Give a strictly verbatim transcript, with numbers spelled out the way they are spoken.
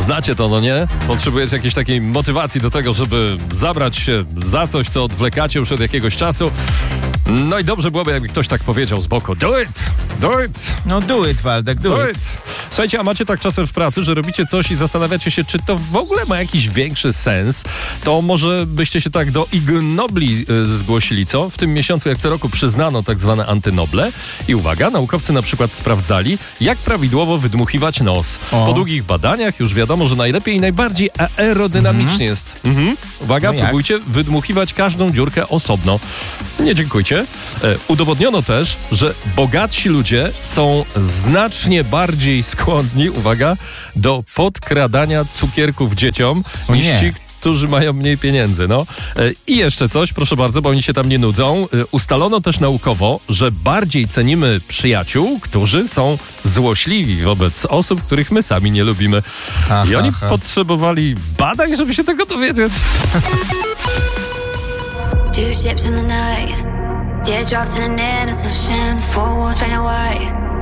Znacie to, no nie? Potrzebujecie jakiejś takiej motywacji do tego, żeby zabrać się za coś, co odwlekacie już od jakiegoś czasu. No i dobrze byłoby, jakby ktoś tak powiedział z boku: do it! Do it! No do it, Waldek, do, Do it. it! Słuchajcie, a macie tak czasem w pracy, że robicie coś i zastanawiacie się, czy to w ogóle ma jakiś większy sens? To może byście się tak do Ig Nobli y, zgłosili, co? W tym miesiącu, jak co roku, przyznano tak zwane antynoble. I uwaga, naukowcy na przykład sprawdzali, jak prawidłowo wydmuchiwać nos. O. Po długich badaniach już wiadomo, że najlepiej i najbardziej aerodynamicznie mhm. jest. Mhm. Uwaga, No próbujcie wydmuchiwać każdą dziurkę osobno. Nie dziękujcie. E, udowodniono też, że bogatsi ludzie są znacznie bardziej skłonni, uwaga, do podkradania cukierków dzieciom O niż nie. ci, którzy mają mniej pieniędzy. No. E, I jeszcze coś, proszę bardzo, bo oni się tam nie nudzą. E, ustalono też naukowo, że bardziej cenimy przyjaciół, którzy są złośliwi wobec osób, których my sami nie lubimy. Ha, I ha, oni ha. potrzebowali badań, żeby się tego dowiedzieć. Two ships in the night, teardrops in an endless ocean, four walls painted white.